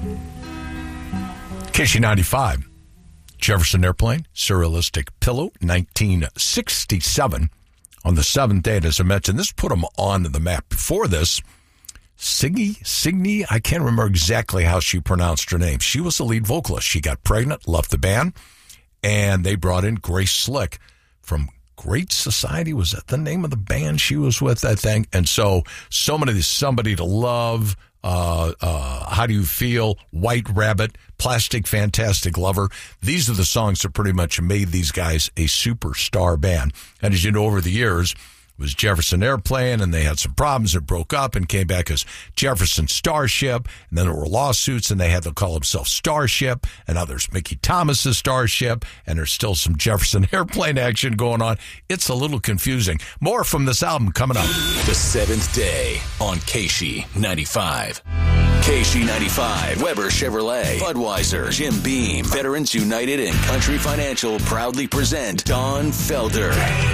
KC95, Jefferson Airplane, Surrealistic Pillow, 1967. On the 7th day, and as I mentioned, this put them on the map. Before this, Signe, I can't remember exactly how she pronounced her name. She was the lead vocalist. She got pregnant, left the band, and they brought in Grace Slick from Great Society. Was that the name of the band she was with, I think? And so many, Somebody to Love, How Do You Feel, White Rabbit, Plastic Fantastic Lover. These are the songs that pretty much made these guys a superstar band. And as you know, over the years, it was Jefferson Airplane, and they had some problems that broke up and came back as Jefferson Starship, and then there were lawsuits, and they had to call themselves Starship, and now there's Mickey Thomas's Starship, and there's still some Jefferson Airplane action going on. It's a little confusing. More from this album coming up. The 7th Day on KC95. KC95, Weber Chevrolet, Budweiser, Jim Beam, Veterans United, and Country Financial proudly present Don Felder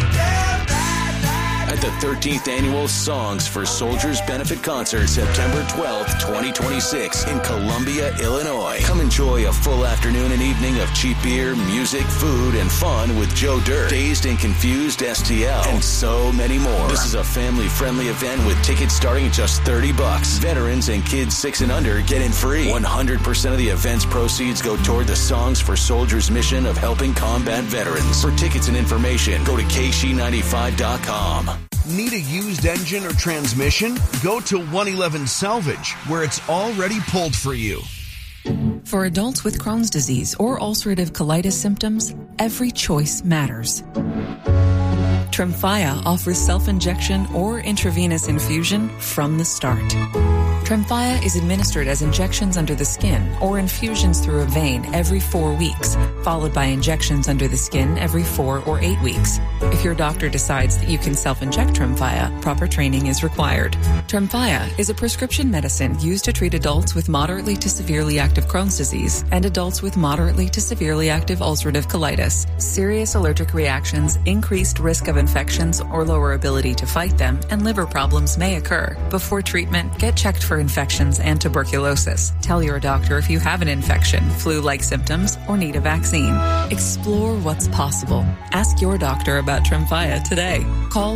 at the 13th Annual Songs for Soldiers Benefit Concert, September 12th, 2026 in Columbia, Illinois. Come enjoy a full afternoon and evening of cheap beer, music, food, and fun with Joe Dirt, Dazed and Confused STL, and so many more. This is a family-friendly event with tickets starting at just $30. Veterans and kids 6 and under get in free. 100% of the event's proceeds go toward the Songs for Soldiers mission of helping combat veterans. For tickets and information, go to KC95.com. Need a used engine or transmission? Go to 111 Salvage, where it's already pulled for you. For adults with Crohn's disease or ulcerative colitis symptoms, every choice matters. Tremfya offers self-injection or intravenous infusion from the start. Tremfya is administered as injections under the skin or infusions through a vein every 4 weeks, followed by injections under the skin every 4 or 8 weeks. If your doctor decides that you can self-inject Tremfya, proper training is required. Tremfya is a prescription medicine used to treat adults with moderately to severely active Crohn's disease and adults with moderately to severely active ulcerative colitis. Serious allergic reactions, increased risk of infections or lower ability to fight them, and liver problems may occur. Before treatment, get checked for infections and tuberculosis. Tell your doctor if you have an infection, flu-like symptoms, or need a vaccine. Explore what's possible. Ask your doctor about Tremfya today. Call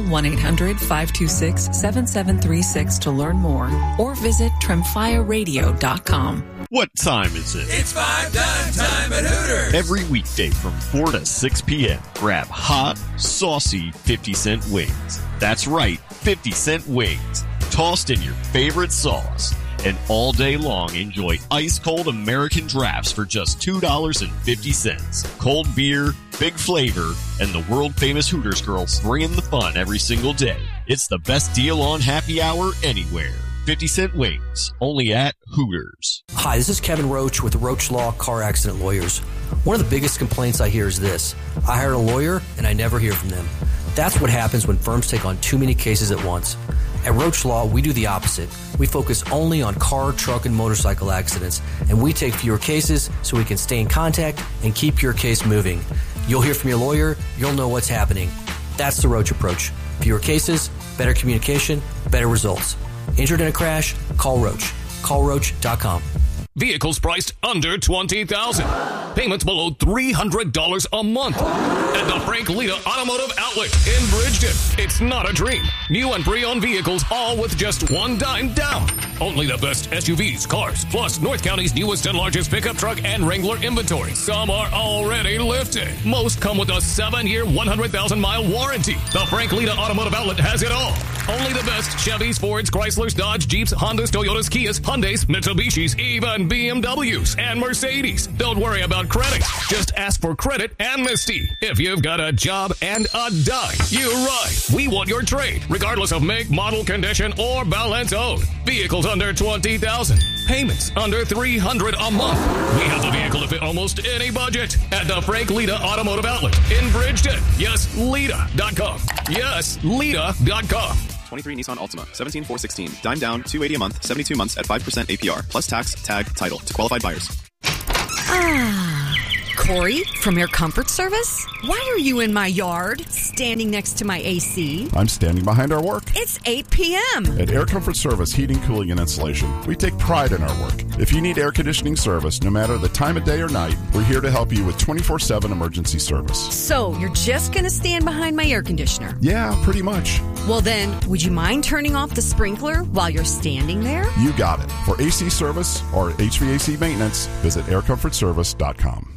1-800-526-7736 to learn more, or visit tremfyaradio.com. What time is it? It's 5 time at Hooters. Every weekday from 4 to 6 p.m., grab hot, saucy 50-cent wings. That's right, 50-cent wings, tossed in your favorite sauce. And all day long, enjoy ice-cold American drafts for just $2.50. Cold beer, big flavor, and the world-famous Hooters girls bringing the fun every single day. It's the best deal on happy hour anywhere. 50-cent wings, only at Hooters. Hi, this is Kevin Roach with Roach Law Car Accident Lawyers. One of the biggest complaints I hear is this: I hired a lawyer and I never hear from them. That's what happens when firms take on too many cases at once. At Roach Law, we do the opposite. We focus only on car, truck, and motorcycle accidents, and we take fewer cases so we can stay in contact and keep your case moving. You'll hear from your lawyer, you'll know what's happening. That's the Roach approach. Fewer cases, better communication, better results. Injured in a crash? Call Roach. CallRoach.com. Vehicles priced under $20,000. Payments below $300 a month. At the Frank Lita Automotive Outlet in Bridgeton. It's not a dream. New and pre-owned vehicles, all with just $1 down. Only the best SUVs, cars, plus North County's newest and largest pickup truck and Wrangler inventory. Some are already lifted. Most come with a 7-year, 100,000-mile warranty. The Frank Lita Automotive Outlet has it all. Only the best Chevys, Fords, Chryslers, Dodge, Jeeps, Hondas, Toyotas, Kias, Hyundais, Mitsubishis, even BMWs and Mercedes. Don't worry about credit. Just ask for credit amnesty. If you've got a job and a dime, you're right. We want your trade, regardless of make, model, condition, or balance owed. Vehicles under $20,000. Payments under $300 a month. We have the vehicle to fit almost any budget at the Frank Lita Automotive Outlet in Bridgeton. Yes, Lita.com. Yes, Lita.com. 23 Nissan Altima, 17,416. Dime down, $280 a month, 72 months at 5% APR, plus tax, tag, title to qualified buyers. Corey from Air Comfort Service? Why are you in my yard, standing next to my AC? I'm standing behind our work. It's 8 p.m. At Air Comfort Service Heating, Cooling, and Insulation, we take pride in our work. If you need air conditioning service, no matter the time of day or night, we're here to help you with 24/7 emergency service. So, you're just going to stand behind my air conditioner? Yeah, pretty much. Well then, would you mind turning off the sprinkler while you're standing there? You got it. For AC service or HVAC maintenance, visit aircomfortservice.com.